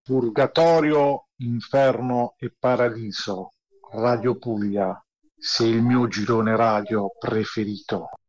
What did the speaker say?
Purgatorio, inferno e paradiso. Radio Puglia, sei il mio girone radio preferito.